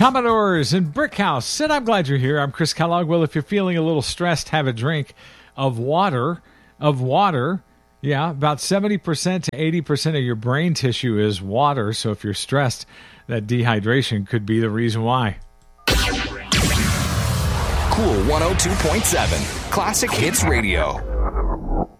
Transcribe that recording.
Commodores and Brickhouse. Sid, I'm glad you're here. I'm Chris Kellogg. Well, if you're feeling a little stressed, have a drink of water. Yeah, about 70% to 80% of your brain tissue is water. So if you're stressed, that dehydration could be the reason why. Cool 102.7 Classic Hits Radio.